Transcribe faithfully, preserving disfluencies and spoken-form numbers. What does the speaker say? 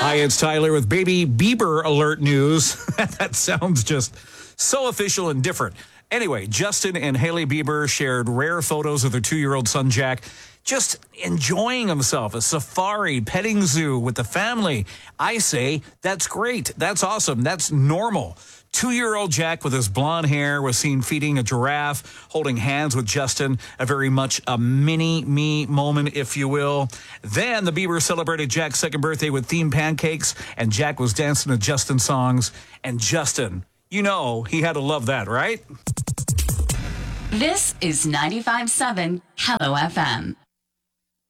Hi, it's Tyler with Baby Bieber Alert News. That sounds just so official and different. Anyway, Justin and Hailey Bieber shared rare photos of their two-year-old son, Jack, just enjoying himself, a safari, petting zoo with the family. I say, that's great. That's awesome. That's normal. Two-year-old Jack with his blonde hair was seen feeding a giraffe, holding hands with Justin, a very much a mini-me moment, if you will. Then the Biebers celebrated Jack's second birthday with themed pancakes, and Jack was dancing to Justin songs. And Justin, you know, he had to love that, right? This is ninety-five point seven Hello F M.